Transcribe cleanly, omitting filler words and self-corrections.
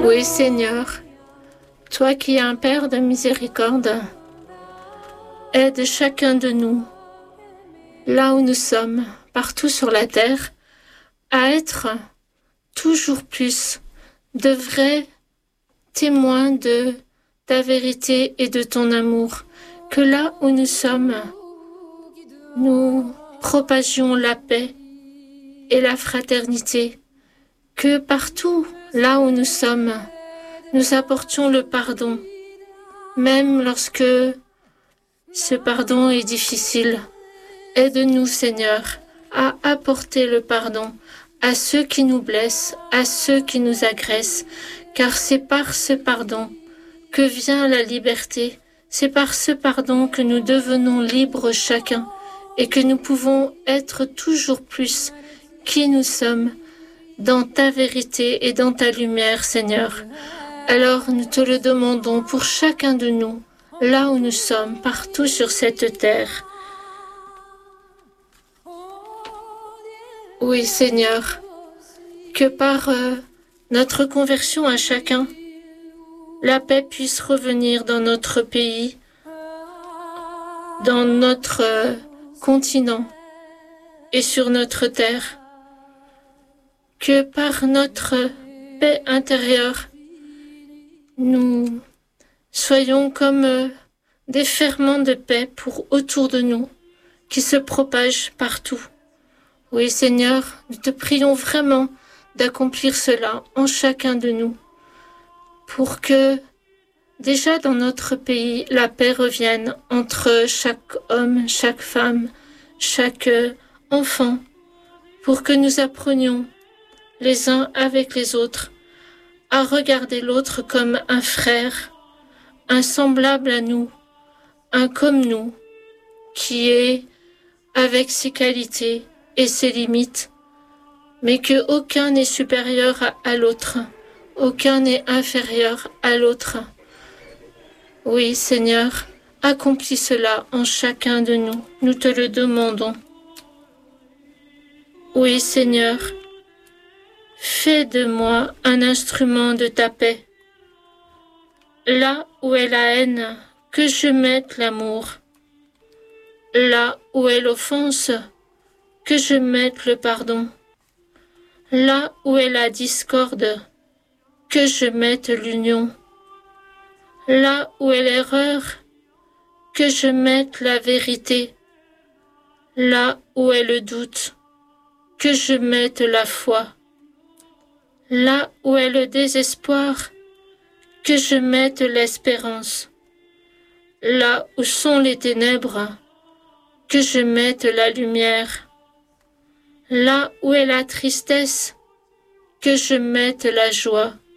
Oui, Seigneur, toi qui es un Père de miséricorde, aide chacun de nous, là où nous sommes, partout sur la terre, à être toujours plus de vrais témoins de ta vérité et de ton amour. Que là où nous sommes, nous propagions la paix et la fraternité. Que partout, là où nous sommes, nous apportions le pardon, même lorsque ce pardon est difficile. Aide-nous, Seigneur, à apporter le pardon à ceux qui nous blessent, à ceux qui nous agressent, car c'est par ce pardon que vient la liberté. C'est par ce pardon que nous devenons libres chacun et que nous pouvons être toujours plus qui nous sommes dans ta vérité et dans ta lumière, Seigneur. Alors nous te le demandons pour chacun de nous, là où nous sommes, partout sur cette terre. Oui, Seigneur, que par notre conversion à chacun, la paix puisse revenir dans notre pays, dans notre continent et sur notre terre. Que par notre paix intérieure, nous soyons comme des ferments de paix pour autour de nous, qui se propagent partout. Oui, Seigneur, nous te prions vraiment d'accomplir cela en chacun de nous, pour que déjà dans notre pays, la paix revienne entre chaque homme, chaque femme, chaque enfant, pour que nous apprenions les uns avec les autres à regarder l'autre comme un frère, un semblable à nous, un comme nous, qui est avec ses qualités et ses limites, mais que aucun n'est supérieur à l'autre, aucun n'est inférieur à l'autre. Oui, Seigneur, accomplis cela en chacun de nous, nous te le demandons. Oui, Seigneur, fais de moi un instrument de ta paix. Là où est la haine, que je mette l'amour. Là où est l'offense, que je mette le pardon. Là où est la discorde, que je mette l'union. Là où est l'erreur, que je mette la vérité. Là où est le doute, que je mette la foi. Là où est le désespoir, que je mette l'espérance. Là où sont les ténèbres, que je mette la lumière. Là où est la tristesse, que je mette la joie.